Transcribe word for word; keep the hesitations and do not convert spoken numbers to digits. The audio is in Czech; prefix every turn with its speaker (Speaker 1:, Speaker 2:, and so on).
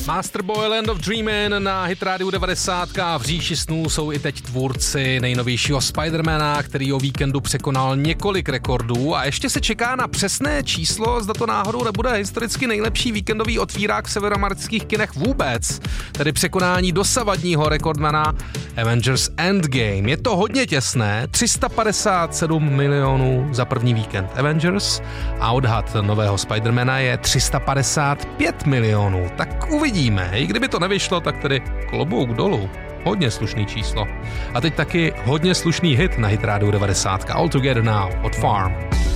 Speaker 1: Masterboy Land of Dreamin' na Hit Radio devadesát a v říši snů jsou i teď tvůrci nejnovějšího Spidermana, který o víkendu překonal několik rekordů a ještě se čeká na přesné číslo, zda to náhodou nebude historicky nejlepší víkendový otvírák v severoamerických kinech vůbec, tedy překonání dosavadního rekordmana Avengers Endgame. Je to hodně těsné, tři sta padesát sedm milionů za první víkend Avengers a odhad nového Spidermana je tři sta padesát pět milionů. Tak uvidíme, i kdyby to nevyšlo, tak tedy klobouk dolů. Hodně slušný číslo. A teď taky hodně slušný hit na Hit Radio devadesát. All Together Now od Farm.